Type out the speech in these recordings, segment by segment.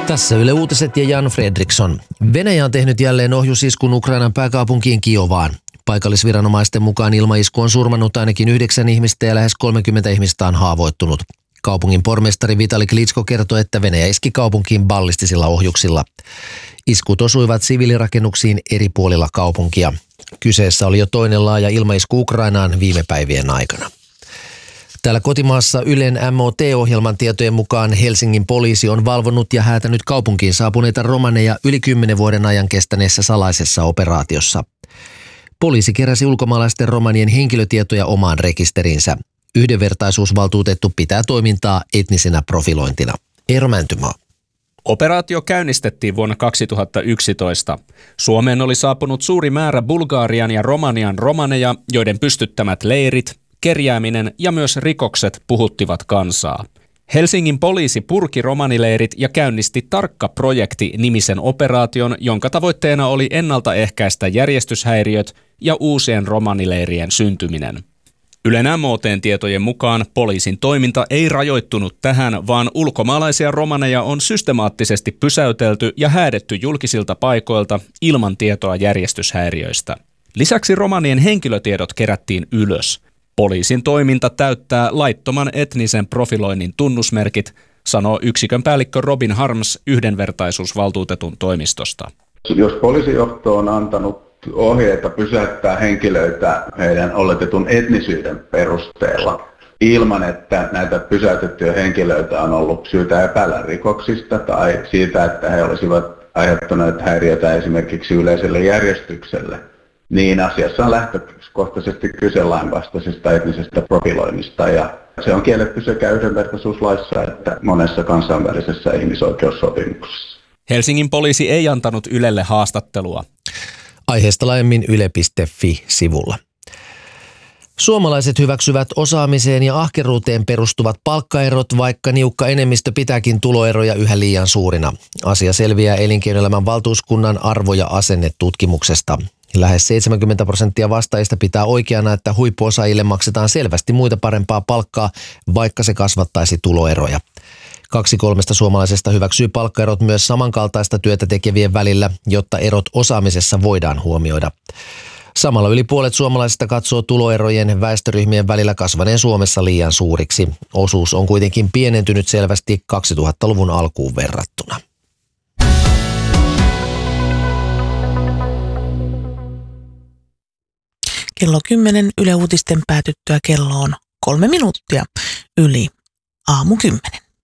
Tässä Yle Uutiset ja Jan Fredriksson. Venäjä on tehnyt jälleen ohjusiskun Ukrainan pääkaupunkiin Kiovaan. Paikallisviranomaisten mukaan ilmaisku on surmannut ainakin 9 ihmistä ja lähes 30 ihmistä on haavoittunut. Kaupungin pormestari Vitali Klitschko kertoi, että Venäjä iski kaupunkiin ballistisilla ohjuksilla. Iskut osuivat siviilirakennuksiin eri puolilla kaupunkia. Kyseessä oli jo toinen laaja ilmaisku Ukrainaan viime päivien aikana. Täällä kotimaassa Ylen MOT-ohjelman tietojen mukaan Helsingin poliisi on valvonnut ja häätänyt kaupunkiin saapuneita romaneja yli 10 vuoden ajan kestäneessä salaisessa operaatiossa. Poliisi keräsi ulkomaalaisten romanien henkilötietoja omaan rekisterinsä. Yhdenvertaisuusvaltuutettu pitää toimintaa etnisenä profilointina. Eero Mäntymaa. Operaatio käynnistettiin vuonna 2011. Suomeen oli saapunut suuri määrä Bulgarian ja Romanian romaneja, joiden pystyttämät leirit, kerjääminen ja myös rikokset puhuttivat kansaa. Helsingin poliisi purki romanileirit ja käynnisti Tarkka-projekti-nimisen operaation, jonka tavoitteena oli ennaltaehkäistä järjestyshäiriöt ja uusien romanileirien syntyminen. Ylen MOT:n tietojen mukaan poliisin toiminta ei rajoittunut tähän, vaan ulkomaalaisia romaneja on systemaattisesti pysäytelty ja häädetty julkisilta paikoilta ilman tietoa järjestyshäiriöistä. Lisäksi romanien henkilötiedot kerättiin ylös. Poliisin toiminta täyttää laittoman etnisen profiloinnin tunnusmerkit, sanoo yksikön päällikkö Robin Harms yhdenvertaisuusvaltuutetun toimistosta. Jos poliisijohto on antanut ohjeita pysäyttää henkilöitä heidän oletetun etnisyyden perusteella ilman, että näitä pysäytettyjä henkilöitä on ollut syytä epäillä rikoksista tai siitä, että he olisivat aiheuttaneet häiriötä esimerkiksi yleiselle järjestykselle, niin asiassa on lähtökohtaisesti kyse lainvastaisesta etnisestä profiloinnista ja se on kielletty sekä yhdenvertaisuuslaissa että monessa kansainvälisessä ihmisoikeussopimuksessa. Helsingin poliisi ei antanut Ylelle haastattelua. Aiheesta laajemmin yle.fi-sivulla. Suomalaiset hyväksyvät osaamiseen ja ahkeruuteen perustuvat palkkaerot, vaikka niukka enemmistö pitääkin tuloeroja yhä liian suurina. Asia selviää Elinkeinoelämän valtuuskunnan arvo- ja asennetutkimuksesta. Lähes 70% vastaajista pitää oikeana, että huippuosaajille maksetaan selvästi muita parempaa palkkaa, vaikka se kasvattaisi tuloeroja. 2/3 suomalaisesta hyväksyy palkkaerot myös samankaltaista työtä tekevien välillä, jotta erot osaamisessa voidaan huomioida. Samalla yli puolet suomalaisista katsoo tuloerojen väestöryhmien välillä kasvaneen Suomessa liian suuriksi. Osuus on kuitenkin pienentynyt selvästi 2000-luvun alkuun verrattuna. Kello 10 Yle Uutisten päätyttyä kello on 3 minuuttia yli aamu 10.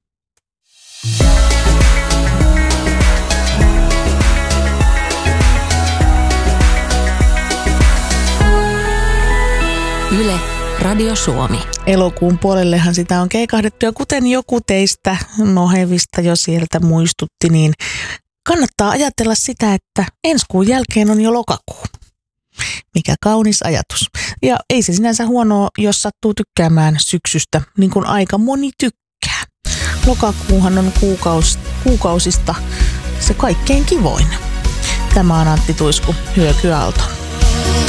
Yle, Radio Suomi. Elokuun puolellehan sitä on keikahdettu ja kuten joku teistä nohevista jo sieltä muistutti, niin kannattaa ajatella sitä, että ensi kuun jälkeen on jo lokakuu. Mikä kaunis ajatus. Ja ei se sinänsä huonoa, jos sattuu tykkäämään syksystä, niin kuin aika moni tykkää. Lokakuuhan on kuukausista se kaikkein kivoin. Tämä on Antti Tuisku, Hyökyaalto.